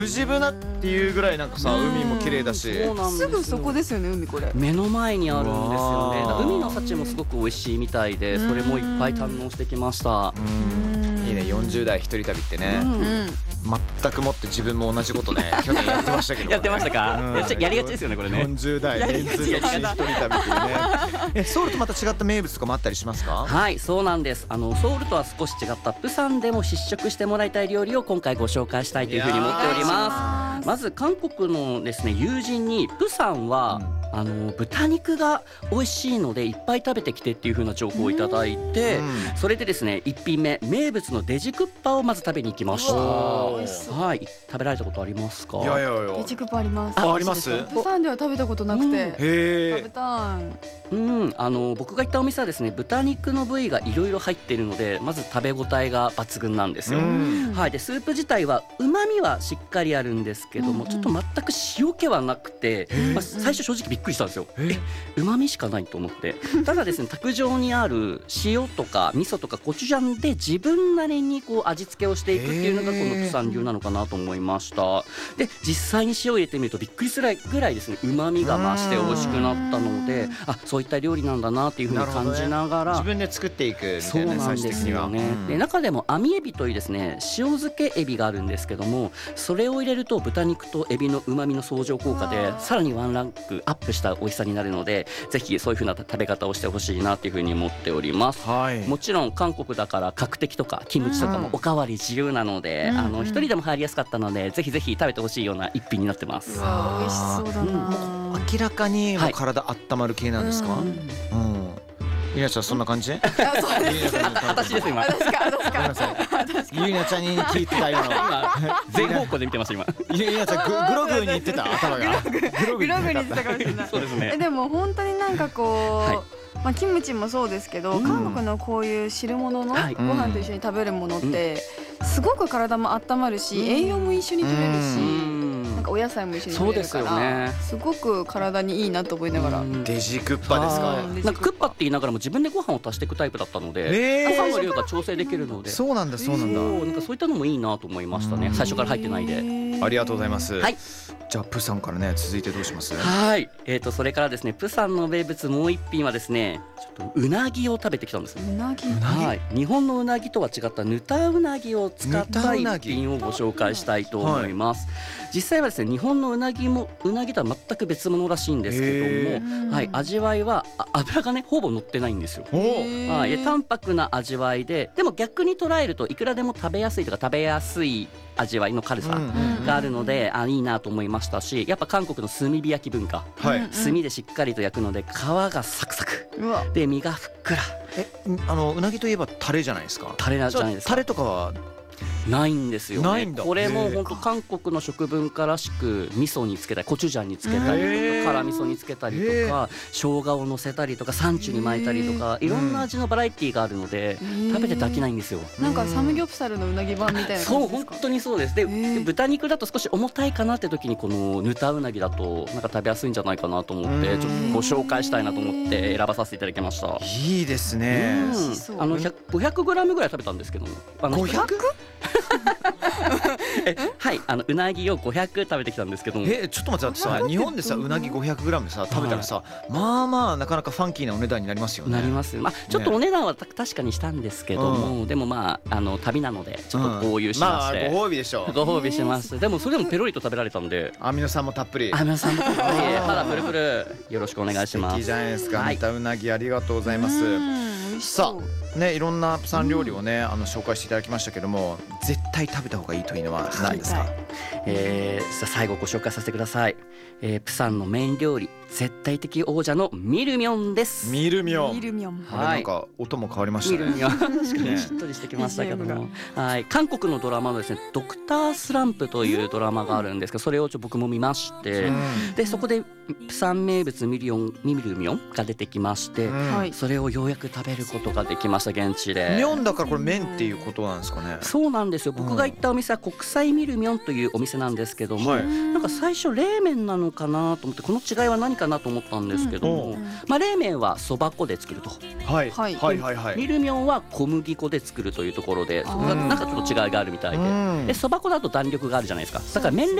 富士ブナっていうぐらいなんかさ、海も綺麗だし、 そうなんですよ。 すぐそこですよね、海これ。 目の前にあるんですよね。 うわー海の幸もすごく美味しいみたいで、それもいっぱい堪能してきました。 いいね、40代一人旅ってね、全くもって自分も同じことね去年やってましたけど、 やってましたか、 うんやりがちですよねこれね。 40代連続一人旅っていうねソウルとまた違った名物とかもあったりしますか？ はいそうなんです。ソウルとは少し違ったプサンでも試食してもらいたい料理を今回ご紹介したいというふうに思っております。まず韓国のですね友人にプサンは、豚肉が美味しいのでいっぱい食べてきてっていう風な情報をいただいて、それでですね1品目名物のデジクッパをまず食べに行きました。はい、食べられたことありますか？ いやいやいや、 デジクッパあります。 あります？ プサンでは食べたことなくて、食べたい。 僕が行ったお店はですね豚肉の部位がいろいろ入っているのでまず食べ応えが抜群なんですよ。はい、でスープ自体は旨味はしっかりあるんですけども、ちょっと全く塩気はなくて、最初正直びっくりしたんですよ。旨味しかないと思って。ただですね卓上にある塩とか味噌とかコチュジャンで自分なりにこう味付けをしていくっていうのがこのプサン流なのかなと思いました。で実際に塩を入れてみるとびっくりするぐらいですね旨味が増して美味しくなったので、そういった料理なんだなっていう風に感じながら、 自分で作っていくみたいな。 そうなんですよね。で中でも網エビというですね塩漬けエビがあるんですけども、それを入れると豚肉とエビの旨味の相乗効果でさらにワンランクアップした美味しさになるので、ぜひそういう風な食べ方をしてほしいなっていう風に思っております。もちろん韓国だから角的とかキムチとかもおかわり自由なので、一人でも入りやすかったのでぜひぜひ食べてほしいような一品になってます。 美味しそうだな。 明らかにもう体温まる系なんですか？ゆりなちゃんそんな感じ？ 私です今。 ごめんなさい。ゆりなちゃんに聞いてた今の。 全方向で見てました今。 ゆりなちゃんグログに言ってた頭が。 グログに言ってたかもしれない。 そうですね。 でも本当になんかこう、キムチもそうですけど、韓国のこういう汁物のご飯と一緒に食べるものってすごく体も温まるし、栄養も一緒に取れるし。なんかお野菜も一緒に取れるから、すごく体にいいなと思いながら。 デジクッパですか？ なんかクッパって言いながらも自分でご飯を足していくタイプだったので、ご飯の量が調整できるので。 そうなんだそうなんだ。 なんかそういったのもいいなと思いましたね。最初から入ってないで。 ありがとうございます。 はい。 じゃあプサンからね続いてどうします？ はい。それからですねプサンの名物もう一品はですねちょっとうなぎを食べてきたんです。 うなぎ。 はい。日本のうなぎとは違ったぬたうなぎを使った一品をご紹介したいと思います。実際はですね日本のうなぎとは全く別物らしいんですけども、はい、味わいは油がねほぼ乗ってないんですよ。はい、淡白な味わいで、でも逆に捉えるといくらでも食べやすいとか食べやすい味わいの軽さがあるので、いいなと思いましたし、やっぱ韓国の炭火焼き文化、炭でしっかりと焼くので皮がサクサクで身がふっくら。 うなぎといえばタレじゃないですか？タレじゃないですか。 タレとかはないんですよね。 ないんだ。 これも本当韓国の食文化らしく味噌につけたりコチュジャンにつけたりとか辛味噌につけたりとか生姜を乗せたりとかサンチュに巻いたりとかいろんな味のバラエティーがあるので食べてて飽きないんですよ。 なんかサムギョプサルのうなぎ版みたいな感じですか？ そう本当にそうです。で豚肉だと少し重たいかなって時にこのぬたうなぎだとなんか食べやすいんじゃないかなと思ってちょっとご紹介したいなと思って選ばさせていただきました。 いいですね。 500g ぐらい食べたんですけども。 500？ はい、うなぎを500食べてきたんですけども。 ちょっと待ってさ、日本でさうなぎ 500g さ食べたらさ、まあなかなかファンキーなお値段になりますよね。 なります。ちょっとお値段は確かにしたんですけども、でも旅なのでちょっと豪遊しまして、 ご褒美でしょ。 ご褒美します。でもそれでもペロリと食べられたんで、 アミノ酸もたっぷり。 アミノ酸もたっぷり、肌プルプルよろしくお願いします。 素敵じゃないですか。うなぎありがとうございます。さあね、いろんなプサン料理をね紹介していただきましたけども、絶対食べた方がいいというのは何ですか？ 最後ご紹介させてください。プサンのメイン料理絶対的王者のミルミョンです。 ミルミョン。 ミルミョン。 なんか音も変わりましたね。 ミルミョン。確かにしっとりしてきましたけども、はい、韓国のドラマのですねドクタースランプというドラマがあるんですけど、それを僕も見まして、でそこでプサン名物ミルミョンが出てきまして、それをようやく食べることができました現地で。 ミョンだからこれ麺っていうことなんですかね？ そうなんですよ。僕が行ったお店は国際ミルミョンというお店なんですけども、 はい、 なんか最初冷麺なのかなと思って、この違いは何かなと思ったんですけども、冷麺はそば粉で作ると、 はいはいはいはい、 ミルミョンは小麦粉で作るというところで、そこがなんかちょっと違いがあるみたいで、そば粉だと弾力があるじゃないですか。だから麺